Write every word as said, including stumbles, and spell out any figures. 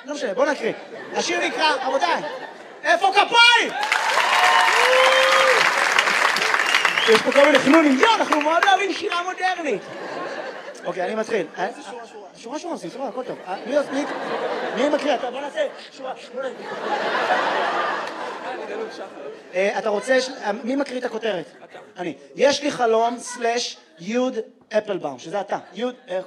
לא משנה, בוא נקריא. השיר נקרא, רבותיי, איפה כפיים? יש פה כל מיני חנונים, יו, אנחנו מאוד אוהבים שירה מודרנית. אוקיי, אני מתחיל. שורה שורה, שורה, הכל טוב. מי מקריא? בוא נעשה שורה. אתה רוצה, מי מקריא את הכותרת? אני. יש לי חלום סלש יוד אפלבאום, שזה אתה. יוד, איך?